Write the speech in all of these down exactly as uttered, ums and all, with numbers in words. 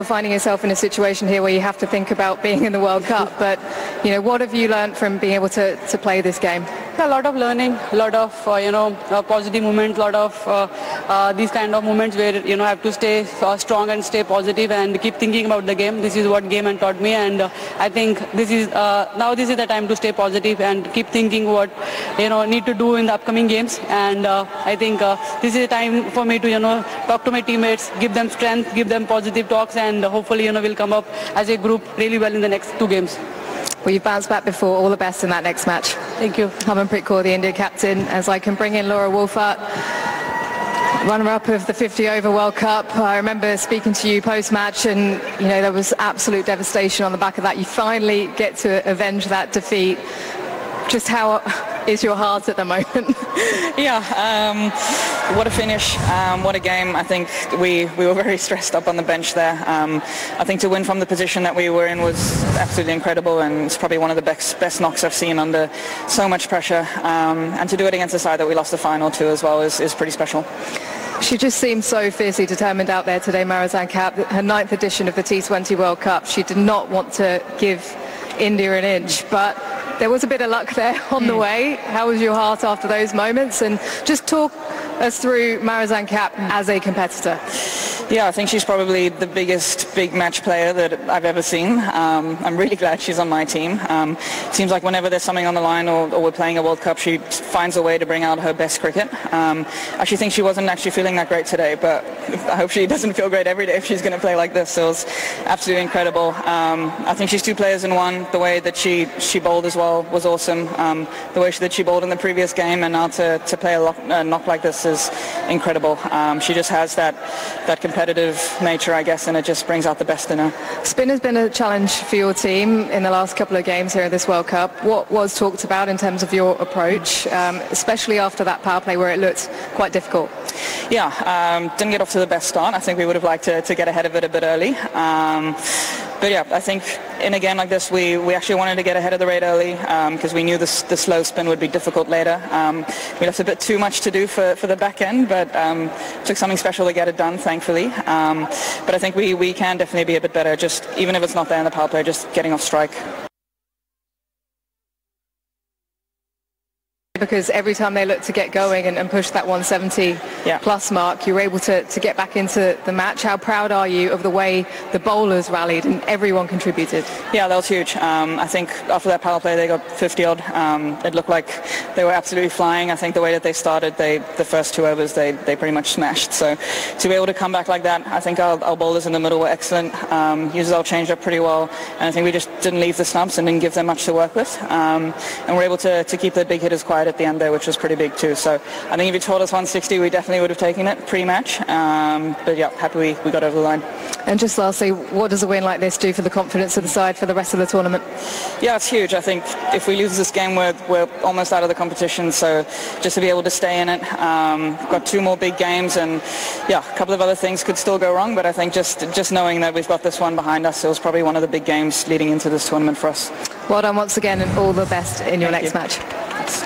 Finding yourself in a situation here where you have to think about being in the World Cup, but you know, what have you learned from being able to, to play this game? A lot of learning, a lot of uh, you know uh, positive moments, a lot of uh, uh, these kind of moments where you know I have to stay uh, strong and stay positive and keep thinking about the game. This is what game and taught me, and uh, I think this is uh, now this is the time to stay positive and keep thinking what you know need to do in the upcoming games. And uh, I think uh, this is a time for me to you know talk to my teammates, give them strength, give them positive talks, and hopefully you know we'll come up as a group really well in the next two games. Well, you've bounced back before. All the best in that next match. Thank you. Harmanpreet Kaur, the India captain, as I can bring in Laura Wolfart, runner-up of the fifty over World Cup. I remember speaking to you post-match, and you know there was absolute devastation on the back of that. You finally get to avenge that defeat. Just how is your heart at the moment? Yeah, um, what a finish, um, what a game. I think we, we were very stressed up on the bench there. Um, I think to win from the position that we were in was absolutely incredible, and it's probably one of the best, best knocks I've seen under so much pressure. Um, and to do it against a side that we lost the final to as well is, is pretty special. She just seemed so fiercely determined out there today, Marizanne Kapp. Her ninth edition of the T twenty World Cup. She did not want to give India an inch, but there was a bit of luck there on the way. How was your heart after those moments? And just talk us through Marizanne Kapp as a competitor. Yeah, I think she's probably the biggest big match player that I've ever seen. Um, I'm really glad she's on my team. Um, it seems like whenever there's something on the line or, or we're playing a World Cup, she finds a way to bring out her best cricket. Um, I actually think she wasn't actually feeling that great today, but I hope she doesn't feel great every day if she's going to play like this. So it was absolutely incredible. Um, I think she's two players in one. The way that she, she bowled as well was awesome. Um, the way that she bowled in the previous game, and now to, to play a, lock, a knock like this is incredible. Um, she just has that, that competitive nature, I guess, and it just brings out the best in her. Spin has been a challenge for your team in the last couple of games here in this World Cup. What was talked about in terms of your approach, um, especially after that power play where it looked quite difficult? Yeah, um, didn't get off to the best start. I think we would have liked to, to get ahead of it a bit early. Um, But yeah, I think in a game like this, we, we actually wanted to get ahead of the rate early because um, we knew this, the slow spin would be difficult later. Um, we left a bit too much to do for, for the back end, but um, took something special to get it done, thankfully. Um, but I think we, we can definitely be a bit better, just even if it's not there in the power play, just getting off strike. Because every time they look to get going and, and push that one seventy yeah. plus mark, you were able to, to get back into the match. How proud are you of the way the bowlers rallied and everyone contributed? Yeah, that was huge. Um, I think after that power play, they got fifty odd. Um, it looked like they were absolutely flying. I think the way that they started, they the first two overs, they, they pretty much smashed. So to be able to come back like that, I think our, our bowlers in the middle were excellent. Um, users all changed up pretty well. And I think we just didn't leave the stumps and didn't give them much to work with. Um, and we're able to, to keep the big hitters quiet at the end there, which was pretty big too. So I think if you told us one sixty, we definitely would have taken it pre-match. Um, but yeah, happy we, we got over the line. And just lastly, what does a win like this do for the confidence of the side for the rest of the tournament? Yeah, it's huge. I think if we lose this game, we're, we're almost out of the competition. So just to be able to stay in it, um, got two more big games, and yeah, a couple of other things could still go wrong. But I think just just knowing that we've got this one behind us, it was probably one of the big games leading into this tournament for us. Well done once again, and all the best in your Thank next you. match. Thanks.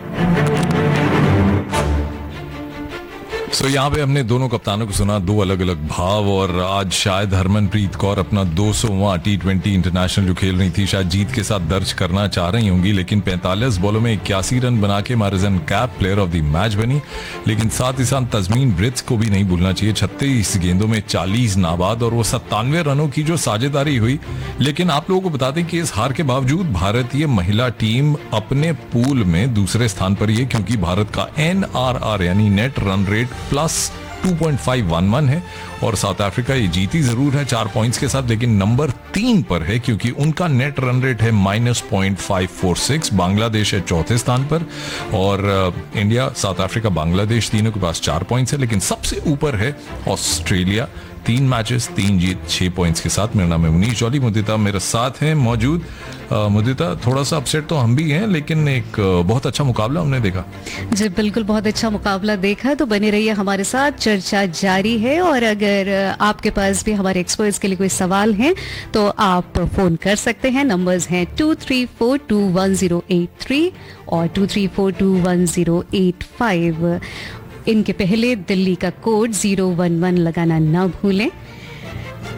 So so, यहाँ पे हमने दोनों कप्तानों को सुना, दो अलग अलग भाव, और आज शायद हरमनप्रीत कौर अपना दो सौवां टी ट्वेंटी इंटरनेशनल जो खेल रही थी शायद जीत के साथ दर्ज करना चाह रही होंगी, लेकिन पैंतालीस बॉलों में इक्यासी रन बना के मारिजन cap player of the match बनी। लेकिन साथ ही साथ तस्मीन ब्रिट्स को भी नहीं भूलना चाहिए, छत्तीस गेंदों में चालीस नाबाद और वो सत्तानवे रनों की जो साझेदारी हुई। लेकिन आप लोगों को बता दें कि इस हार के बावजूद भारतीय महिला टीम अपने पूल में दूसरे स्थान पर ही है, क्योंकि भारत का एन आर आर यानी net run rate plus two point five one one है, और साउथ अफ्रीका ये जीती जरूर है चार पॉइंट्स के साथ, लेकिन नंबर तीन पर है क्योंकि उनका नेट रन रेट है minus point five four six. Bangladesh है चौथे स्थान पर, और इंडिया, साउथ अफ्रीका, बांग्लादेश तीनों के पास चार पॉइंट्स है, लेकिन सबसे ऊपर है ऑस्ट्रेलिया, तीन मैचेस तीन जीत छह पॉइंट्स के साथ। मेरा नाम है मुनीश जॉली, मुदिता मेरे साथ हैं मौजूद। मुदिता, थोड़ा सा अपसेट तो हम भी हैं, लेकिन एक बहुत अच्छा मुकाबला हमने देखा। जी बिल्कुल, बहुत अच्छा मुकाबला देखा, तो बने रहिए हमारे साथ, चर्चा जारी है। और अगर आपके पास भी हमारे एक्सपर्ट्स के लिए कोई सवाल हैं तो आप फोन कर सकते हैं। नंबर्स हैं to three four to one zero eight three और to three four to one zero eight five. इनके पहले दिल्ली का कोड जीरो वन वन लगाना ना भूलें।